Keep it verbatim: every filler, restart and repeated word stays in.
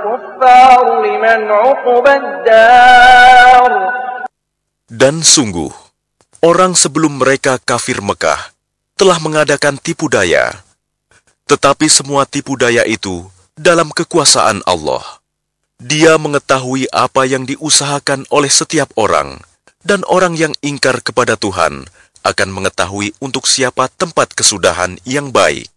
الكفار لمن عقبى الدار. Dan sungguh, orang sebelum mereka kafir Mekah telah mengadakan tipu daya. Tetapi semua tipu daya itu dalam kekuasaan Allah. Dia mengetahui apa yang diusahakan oleh setiap orang, dan orang yang ingkar kepada Tuhan akan mengetahui untuk siapa tempat kesudahan yang baik.